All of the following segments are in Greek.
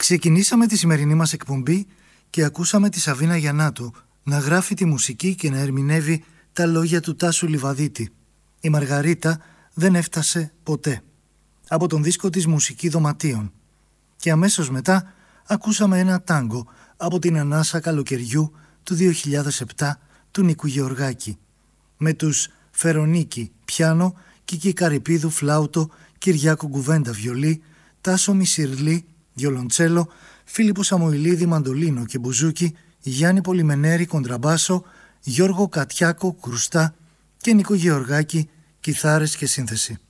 Ξεκινήσαμε τη σημερινή μας εκπομπή και ακούσαμε τη Σαβίνα Γιαννάτου να γράφει τη μουσική και να ερμηνεύει τα λόγια του Τάσου Λιβαδίτη. Η Μαργαρίτα δεν έφτασε ποτέ, από τον δίσκο της Μουσική Δωματίων. Και αμέσως μετά ακούσαμε ένα τάγκο από την Ανάσα Καλοκαιριού του 2007 του Νίκου Γεωργάκη, με τους Φερονίκη πιάνο, Κίκη Καρυπίδου φλάουτο, Κυριάκο Κουβέντα βιολί, Τάσο Μισιρλή βιολοντσέλο, Φίλιππο Σαμοηλίδη μαντολίνο και μπουζούκι, Γιάννη Πολυμενέρη κοντραμπάσο, Γιώργο Κατιάκο κρουστά και Νίκο Γεωργάκη κιθάρες και σύνθεση.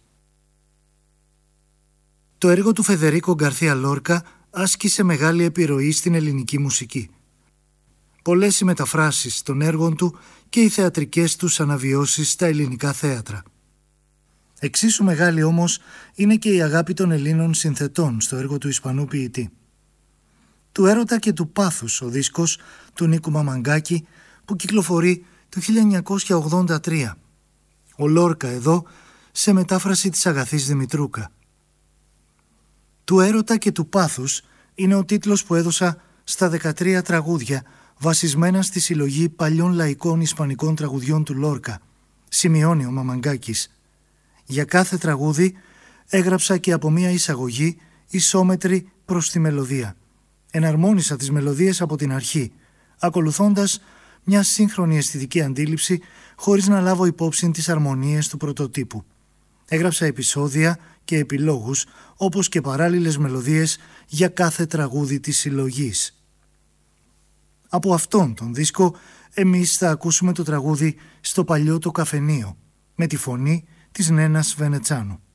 Το έργο του Φεδερίκο Γκαρθία Λόρκα άσκησε μεγάλη επιρροή στην ελληνική μουσική. Πολλές οι μεταφράσεις των έργων του και οι θεατρικές τους αναβιώσεις στα ελληνικά θέατρα. Εξίσου μεγάλη όμως είναι και η αγάπη των Ελλήνων συνθετών στο έργο του Ισπανού ποιητή. Του έρωτα και του πάθους ο δίσκος του Νίκου Μαμαγκάκη που κυκλοφορεί το 1983. Ο Λόρκα εδώ σε μετάφραση της Αγαθής Δημητρούκα. Του έρωτα και του πάθους είναι ο τίτλος που έδωσα στα 13 τραγούδια βασισμένα στη συλλογή παλιών λαϊκών ισπανικών τραγουδιών του Λόρκα, σημειώνει ο Μαμαγκάκης. Για κάθε τραγούδι έγραψα και από μία εισαγωγή ισόμετρη προς τη μελωδία. Εναρμόνισα τις μελωδίες από την αρχή, ακολουθώντας μια σύγχρονη αισθητική αντίληψη χωρίς να λάβω υπόψη τις αρμονίες του πρωτοτύπου. Έγραψα επεισόδια και επιλόγους, όπως και παράλληλες μελωδίες για κάθε τραγούδι της συλλογής. Από αυτόν τον δίσκο εμείς θα ακούσουμε το τραγούδι «Στο παλιό το καφενείο» με τη φωνή της Νένας Βενετσάνου.